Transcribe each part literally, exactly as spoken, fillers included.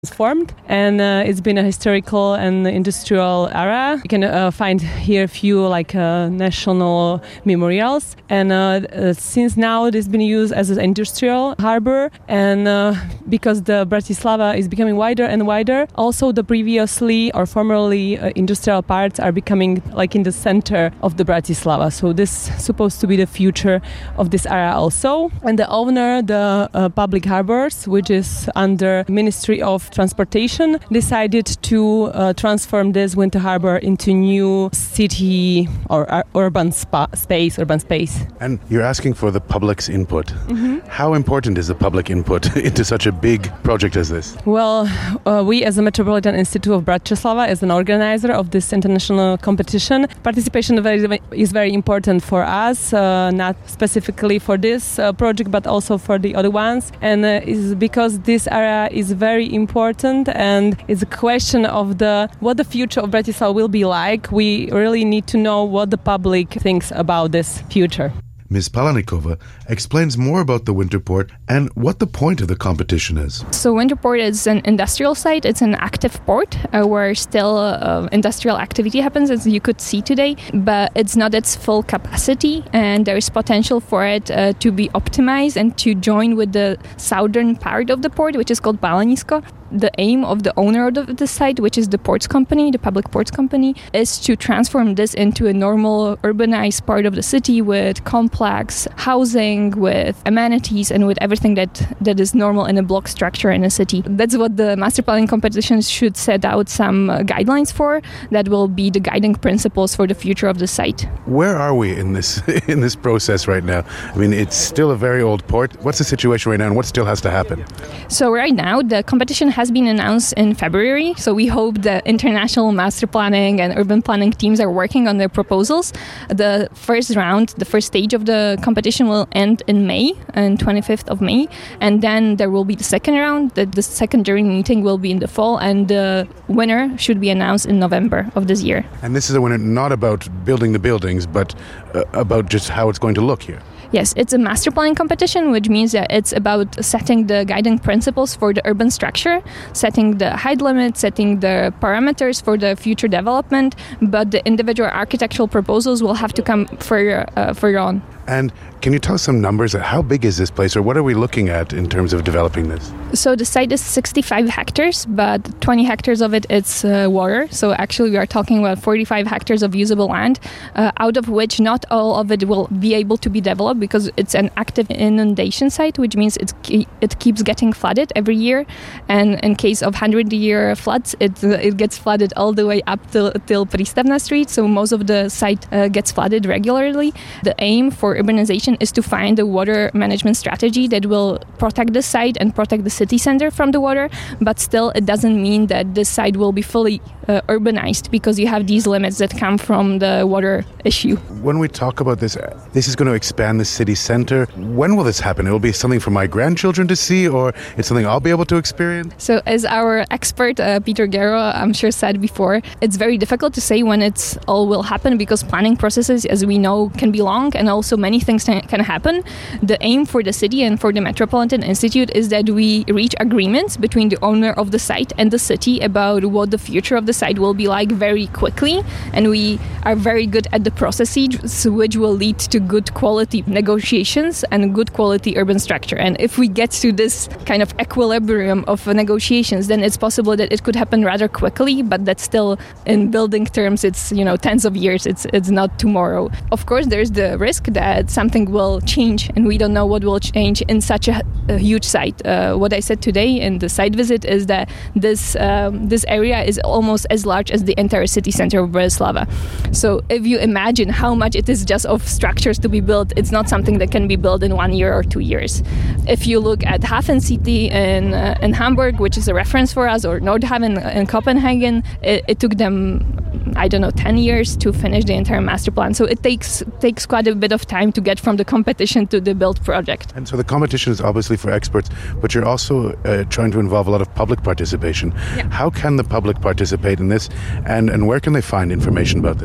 formed, and uh, it's been a historical and industrial era. You can uh, find here a few like uh, national memorials, and uh, uh, since now it has been used as an industrial harbor, and uh, because the Bratislava is becoming wider and wider, also the previously or formerly uh, industrial parts are becoming like in the center of the Bratislava. So this is supposed to be the future of this area also. And the owner, the uh, Public Harbors, which is under Ministry of Transportation, decided to uh, transform this winter harbor into new city or uh, urban spa- space, urban space. And you're asking for the public's input. Mm-hmm. How important is the public input into such a big project as this? Well, uh, we as the Metropolitan Institute of Bratislava, as an organizer of this international competition, participation is very important for us, uh, not specifically for this uh, project, but also for the other ones. And uh, is because this area is very important, and it's a question of the what the future of Bratislava will be like. We really need to know what the public thinks about this future. Miz Palanikova explains more about the Winterport and what the point of the competition is. So Winterport is an industrial site. It's an active port uh, where still uh, industrial activity happens, as you could see today, but it's not its full capacity, and there is potential for it uh, to be optimized and to join with the southern part of the port, which is called Palanisko. The aim of the owner of the, the site, which is the ports company, the public ports company, is to transform this into a normal urbanized part of the city with complex housing, with amenities, and with everything that, that is normal in a block structure in a city. That's what the master planning competitions should set out some uh, guidelines for. That will be the guiding principles for the future of the site. Where are we in this in this process right now? I mean, it's still a very old port. What's the situation right now, and what still has to happen? So right now, the competition has has been announced in February, so we hope the international master planning and urban planning teams are working on their proposals. The first round, the first stage of the competition will end in May, on twenty-fifth of May, and then there will be the second round. The, the second jury meeting will be in the fall, and the winner should be announced in November of this year. And this is a winner not about building the buildings, but uh, about just how it's going to look here. Yes, it's a master planning competition, which means that it's about setting the guiding principles for the urban structure, setting the height limit, setting the parameters for the future development, but the individual architectural proposals will have to come further, uh, further on. And can you tell us some numbers? How big is this place, or what are we looking at in terms of developing this? So the site is sixty-five hectares, but twenty hectares of it is uh, water. So actually we are talking about forty-five hectares of usable land, uh, out of which not all of it will be able to be developed because it's an active inundation site, which means it's, it keeps getting flooded every year. And in case of hundred-year floods, it uh, it gets flooded all the way up till, till Prístavná Street. So most of the site uh, gets flooded regularly. The aim for urbanization is to find a water management strategy that will protect the site and protect the city center from the water, but still it doesn't mean that this site will be fully uh, urbanized, because you have these limits that come from the water issue. When we talk about this, this is going to expand the city center. When will this happen? It will be something for my grandchildren to see, or it's something I'll be able to experience? So as our expert, uh, Peter Gero, I'm sure said before, it's very difficult to say when it's all will happen, because planning processes, as we know, can be long, and also many things can happen. The aim for the city and for the Metropolitan Institute is that we reach agreements between the owner of the site and the city about what the future of the site will be like very quickly, and we are very good at the processes which will lead to good quality negotiations and good quality urban structure. And if we get to this kind of equilibrium of negotiations, then it's possible that it could happen rather quickly, but that's still, in building terms, it's, you know, tens of years. It's it's not tomorrow. Of course, there's the risk that something will change, and we don't know what will change in such a, a huge site. Uh, what I said today in the site visit is that this um, this area is almost as large as the entire city center of Bratislava. So if you imagine how much it is just of structures to be built, it's not something that can be built in one year or two years. If you look at Hafen City in, uh, in Hamburg, which is a reference for us, or Nordhaven in Copenhagen, it, it took them, I don't know, ten years to finish the entire master plan. So it takes takes quite a bit of time to get from the competition to the build project. And so the competition is obviously for experts, but you're also uh, trying to involve a lot of public participation. Yeah. How can the public participate in this, and, and where can they find information about this?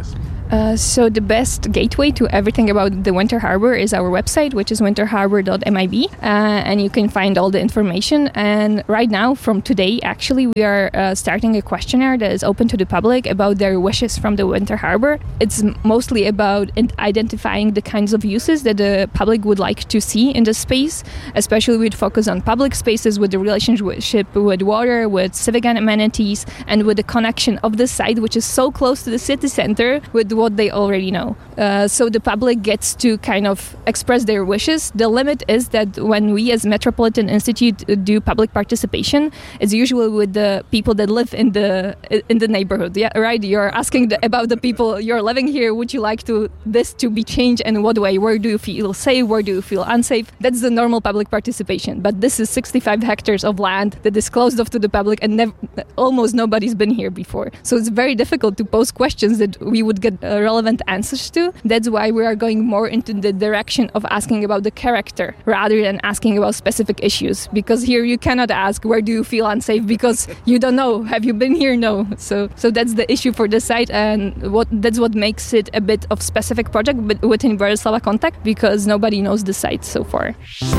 Uh, so the best gateway to everything about the Winter Harbor is our website, which is winter harbor dot m i b, uh, and you can find all the information. And right now, from today, actually, we are uh, starting a questionnaire that is open to the public about their wishes from the Winter Harbor. It's mostly about identifying the kinds of uses that the public would like to see in the space, especially with focus on public spaces, with the relationship with water, with civic amenities, and with the connection of the site, which is so close to the city center, with what they already know. Uh, so the public gets to kind of express their wishes. The limit is that when we as Metropolitan Institute do public participation, it's usually with the people that live in the in the neighborhood. Yeah, right. You're asking the, about the people you're living here. Would you like to this to be changed, and in what way? Where do you feel safe? Where do you feel unsafe? That's the normal public participation. But this is sixty-five hectares of land that is closed off to the public, and nev- almost nobody's been here before. So it's very difficult to pose questions that we would get uh, relevant answers to. That's why we are going more into the direction of asking about the character rather than asking about specific issues. Because here you cannot ask, where do you feel unsafe? Because you don't know. Have you been here? No. So so that's the issue for the site, and what that's what makes it a bit of specific project but within Bratislava Contact, because nobody knows the site so far.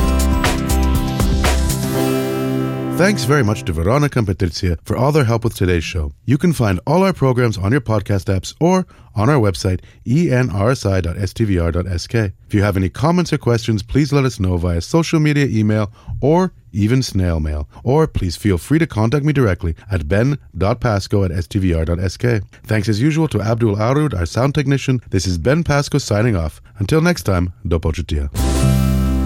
Thanks very much to Veronika and Patricia for all their help with today's show. You can find all our programs on your podcast apps or on our website, e n r s i dot s t v r dot s k. If you have any comments or questions, please let us know via social media, email, or even snail mail. Or please feel free to contact me directly at ben dot pasco at s t v r dot s k. Thanks as usual to Abdul Arud, our sound technician. This is Ben Pasco signing off. Until next time, do počutia.